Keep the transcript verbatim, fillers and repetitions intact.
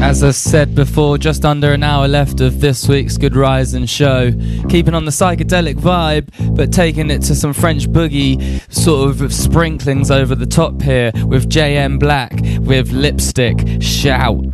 As I said before, just under an hour left of this week's Good Rising show. Keeping on the psychedelic vibe, but taking it to some French boogie sort of sprinklings over the top here with J M Black with Lipstick. Shout.